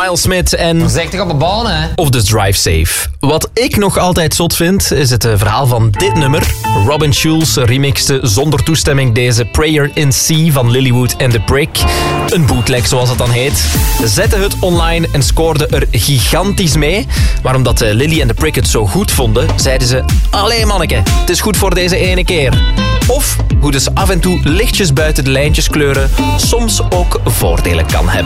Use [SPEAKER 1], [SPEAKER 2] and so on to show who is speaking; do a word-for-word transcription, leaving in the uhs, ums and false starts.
[SPEAKER 1] Miles Smith en...
[SPEAKER 2] Voorzichtig op de baan, hè.
[SPEAKER 1] Of dus Drive Safe. Wat ik nog altijd zot vind, is het verhaal van dit nummer. Robin Schulz remixte zonder toestemming deze Prayer in C van Lilywood and The Brick. Een bootleg, zoals het dan heet. Zette het online en scoorde er gigantisch mee. Maar omdat Lily en The Brick het zo goed vonden, zeiden ze... Allee manneke, het is goed voor deze ene keer. Of hoe dus af en toe lichtjes buiten de lijntjes kleuren soms ook voordelen kan hebben.